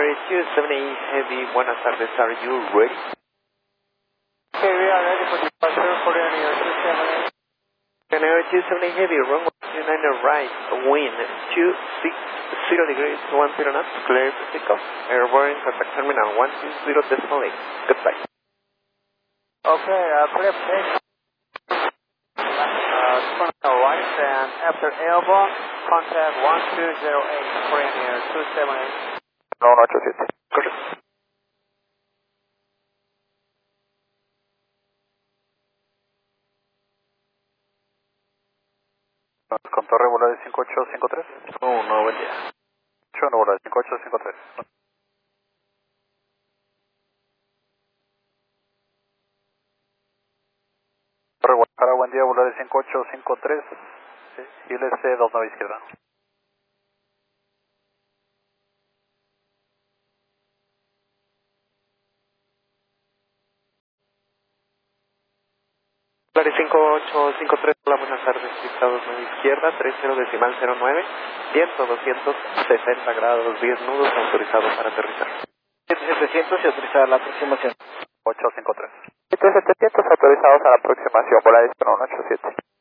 Canary 278 Heavy, buenas tardes, are you ready? Okay, we are ready for departure for Canary 278. Canary 278 Heavy, runway 29 right, wind 260 degrees, 10 knots, clear for takeoff. Airborne contact terminal 120.8. Goodbye. Okay, clear for takeoff. Turn right and after airborne, contact 1208 for Canary 278. No, not just it. Correct. Con torre volar de 5853. Oh, no, buen día. 8 no volar de 5853. Torre Guadalajara, buen día, volar de 5853. ILC 29 izquierda. Clare 5853, hola, buenas tardes, Estados Unidos izquierda, 30 decimal 09, viento 260 grados, 10 nudos, autorizado para aterrizar. 700 y autorizada la aproximación. 853. 700 autorizados a la aproximación, volar de 187.